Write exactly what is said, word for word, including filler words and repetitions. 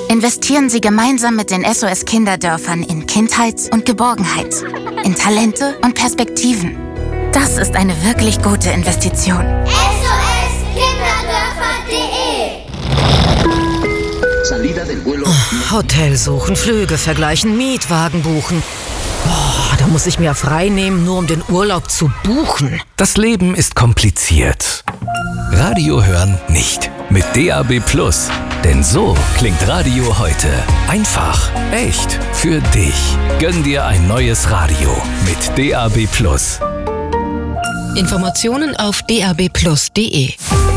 Investieren Sie gemeinsam mit den S O S Kinderdörfern in Kindheit und Geborgenheit, in Talente und Perspektiven. Das ist eine wirklich gute Investition. S O S Kinderdörfer punkt de Hotel suchen, Flüge vergleichen, Mietwagen buchen. Oh, da muss ich mir frei nehmen, nur um den Urlaub zu buchen. Das Leben ist kompliziert. Radio hören nicht. Mit D A B Plus. Denn so klingt Radio heute. Einfach, echt, für dich. Gönn dir ein neues Radio mit D A B Plus. Informationen auf d a b plus punkt de.